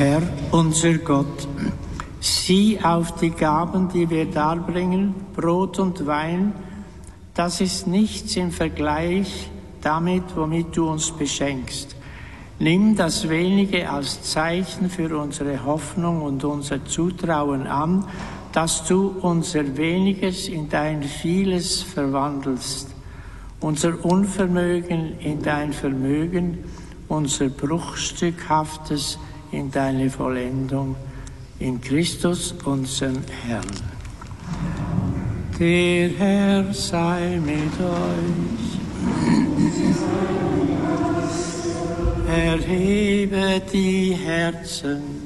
Herr, unser Gott, sieh auf die Gaben, die wir darbringen, Brot und Wein, das ist nichts im Vergleich damit, womit du uns beschenkst. Nimm das Wenige als Zeichen für unsere Hoffnung und unser Zutrauen an, dass du unser Weniges in dein Vieles verwandelst, unser Unvermögen in dein Vermögen, unser Bruchstückhaftes in deine Vollendung, in Christus, unseren Herrn. Der Herr sei mit euch. Erhebe die Herzen.